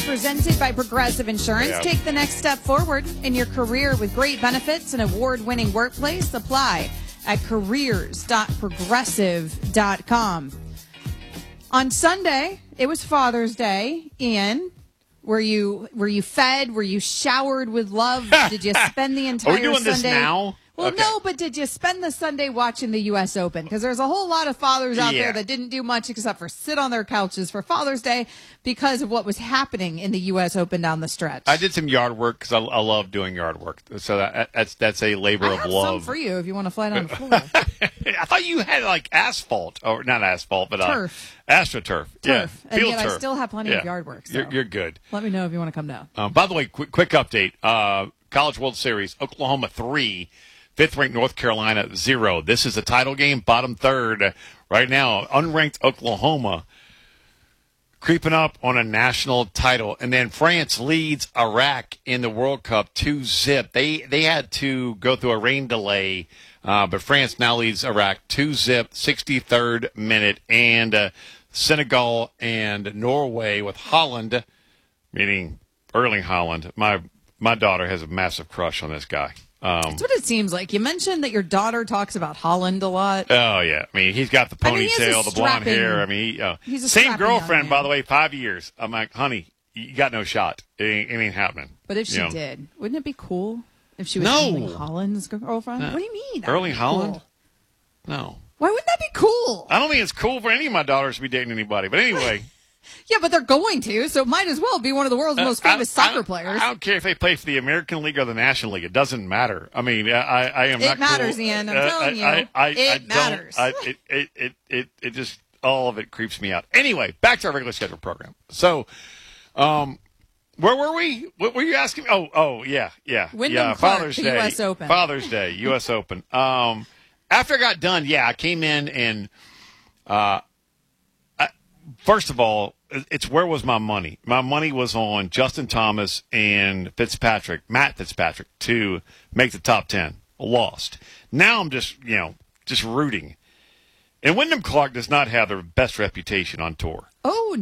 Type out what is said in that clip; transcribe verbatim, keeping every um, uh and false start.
presented by Progressive Insurance. Yeah. Take the next step forward in your career with great benefits and award-winning workplace. Apply at careers dot progressive dot com. On Sunday, it was Father's Day. Ian, were you were you fed? Were you showered with love? Did you spend the entire Are we doing Sunday? this now? Well, Okay. no, but did you spend the Sunday watching the U S Open? Because there's a whole lot of fathers out Yeah. there that didn't do much except for sit on their couches for Father's Day because of what was happening in the U S Open down the stretch. I did some yard work because I, I love doing yard work. So that, that's that's a labor I of have love. some for you if you want to fly down the floor. I thought you had like asphalt, or not asphalt, but uh, Turf. AstroTurf. Yeah, Turf. And field yet I turf. still have plenty Yeah. of yard work. So You're, you're good. let me know if you want to come down. Um, by the way, quick, quick update. Uh, College World Series, Oklahoma three, fifth-ranked North Carolina zero. This is a title game, bottom third. Right now, unranked Oklahoma creeping up on a national title. And then France leads Iraq in the World Cup two zip. They they had to go through a rain delay, uh, but France now leads Iraq two zip, sixty-third minute. And uh, Senegal and Norway with Holland, meaning Erling Haaland. My my daughter has a massive crush on this guy. Um, That's what it seems like. You mentioned that your daughter talks about Holland a lot. oh, yeah. I mean, he's got the I mean, he is a ponytail, the blonde strapping- hair. I mean, he, uh, he's a same strapping young girlfriend, man. by the way, five years. I'm like, honey, you got no shot. It ain't, it ain't happening. But if she You know. did, wouldn't it be cool if she was No. Erling Holland's girlfriend? No. What do you mean? That Erling would be cool. Haaland? No. Why wouldn't that be cool? I don't think it's cool for any of my daughters to be dating anybody. But anyway. Yeah, but they're going to, so it might as well be one of the world's most Uh, famous I- I soccer don't- players. I don't care if they play for the American League or the National League. It doesn't matter. I mean, I, I am It not matters, cool. Ian. I'm Uh, telling you. I, I, I, It I don't- matters. I, it, it, it, it, it just, all of it creeps me out. Anyway, back to our regular schedule program. So, um, where were we? What were you asking? Oh, oh, yeah, yeah, Wyndham yeah. Clark, Father's the Day, U S Open. Father's Day, U S Open. Um, after I got done, yeah, I came in and, uh, I, first of all, it's where was my money? My money was on Justin Thomas and Fitzpatrick, Matt Fitzpatrick, to make the top ten. Lost. Now I'm just, you know, just rooting. And Wyndham Clark does not have the best reputation on tour. Oh,